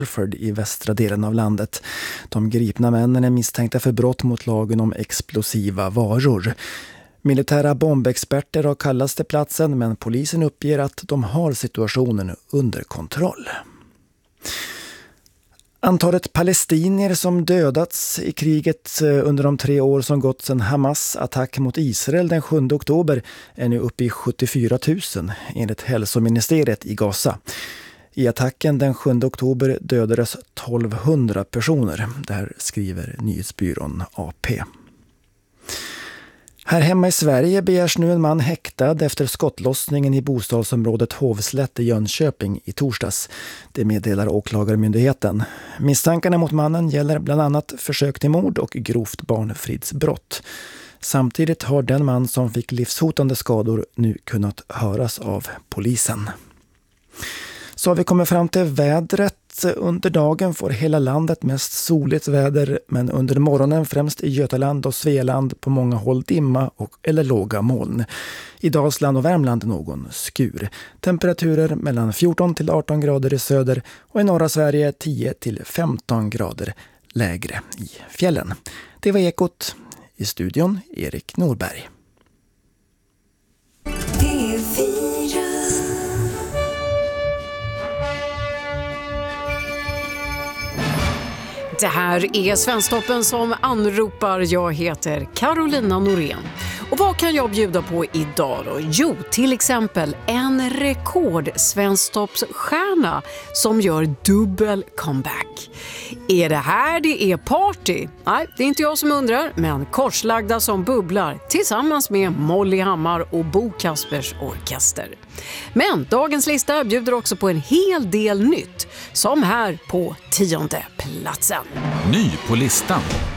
Salford i västra delen av landet. De gripna männen är misstänkta för brott mot lagen om explosiva varor. Militära bombexperter har kallats till platsen, men polisen uppger att de har situationen under kontroll. Antalet palestinier som dödats i kriget under de 3 år som gått sedan Hamas attack mot Israel den 7 oktober är nu uppe i 74 000 enligt hälsoministeriet i Gaza. I attacken den 7 oktober dödades 1200 personer. Det här skriver nyhetsbyrån AP. Här hemma i Sverige begärs nu en man häktad efter skottlossningen i bostadsområdet Hovslätt i Jönköping i torsdags. Det meddelar åklagarmyndigheten. Misstankarna mot mannen gäller bland annat försök till mord och grovt barnfridsbrott. Samtidigt har den man som fick livshotande skador nu kunnat höras av polisen. Så har vi kommit fram till vädret. Under dagen får hela landet mest soligt väder, men under morgonen främst i Götaland och Svealand på många håll dimma eller låga moln. I Dalsland och Värmland någon skur. Temperaturer mellan 14 till 18 grader i söder och i norra Sverige 10 till 15 grader lägre i fjällen. Det var Ekot. I studion Erik Norberg. Det här är Svensktoppen som anropar. Jag heter Carolina Norén. Och vad kan jag bjuda på idag då? Jo, till exempel en rekordsvensktoppsstjärna som gör dubbel comeback. Är det här det är party? Nej, det är inte jag som undrar, men korslagda som bubblar tillsammans med Molly Hammar och Bo Kaspers orkester. Men dagens lista bjuder också på en hel del nytt, som här på 10:e platsen. Ny på listan.